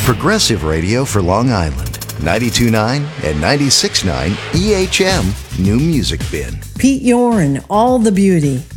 Progressive Radio for Long Island. 92.9 and 96.9 EHM New Music Bin. Pete Yor and All the Beauty.